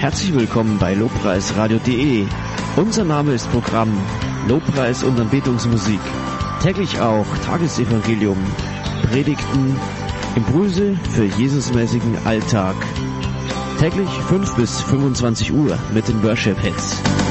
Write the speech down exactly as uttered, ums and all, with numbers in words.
Herzlich willkommen bei lobpreisradio punkt de. Unser Name ist Programm Lobpreis und Anbetungsmusik. Täglich auch Tagesevangelium, Predigten, Impulse für Jesusmäßigen Alltag. Täglich fünf bis fünfundzwanzig Uhr mit den Worship Hits.